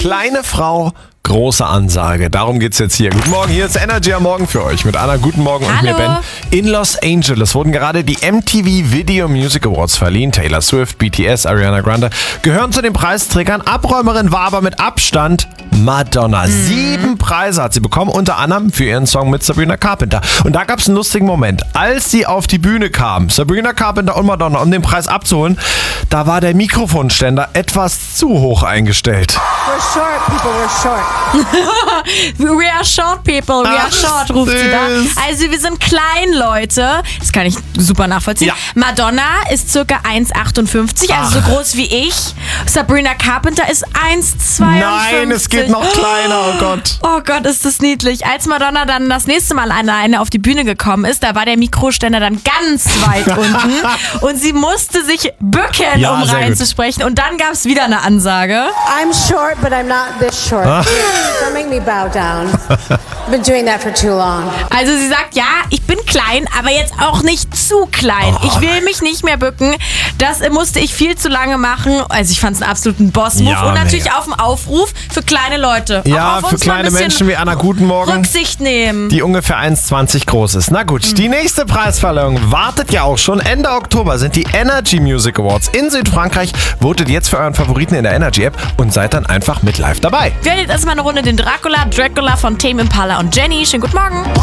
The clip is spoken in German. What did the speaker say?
Kleine Frau, große Ansage. Darum geht's jetzt hier. Guten Morgen, hier ist Energy am Morgen für euch mit Anna. Guten Morgen und mir Ben. In Los Angeles wurden gerade die MTV Video Music Awards verliehen. Taylor Swift, BTS, Ariana Grande gehören zu den Preisträgern. Abräumerin war aber mit Abstand Madonna. 7 Preise hat sie bekommen, unter anderem für ihren Song mit Sabrina Carpenter. Und da gab es einen lustigen Moment. Als sie auf die Bühne kam, Sabrina Carpenter und Madonna, um den Preis abzuholen, da war der Mikrofonständer etwas zu hoch eingestellt. We're short, people, we're short. We are short, people, we are short, ruft sie da. Also wir sind klein, Leute. Das kann ich super nachvollziehen. Ja. Madonna ist circa 1,58, also so groß wie ich. Sabrina Carpenter ist 1,52. Nein, es geht noch kleiner, oh Gott. Oh Gott, ist das niedlich. Als Madonna dann das nächste Mal alleine auf die Bühne gekommen ist, da war der Mikroständer dann ganz weit unten und sie musste sich bücken, um reinzusprechen. Und dann gab es wieder eine Ansage. I'm short, but I'm not this short. Don't make me bow down. I've been doing that for too long. Also sie sagt, ja, ich bin klein, aber jetzt auch nicht zu klein. Ich will mich nicht mehr bücken. Das musste ich viel zu lange machen. Also ich fand es einen absoluten Boss-Move. Ja, und natürlich auf dem Aufruf für kleine Leute. Ja, auch für kleine Menschen wie Anna, guten Morgen. Rücksicht nehmen. Die ungefähr 1,20 groß ist. Na gut, die nächste Preisverleihung wartet ja auch schon. Ende Oktober sind die Energy Music Awards in Südfrankreich. Votet jetzt für euren Favoriten in der Energy App und seid dann einfach mit live dabei. Wir hören jetzt erstmal eine Runde den Dracula von Tame Impala und Jenny. Schönen guten Morgen.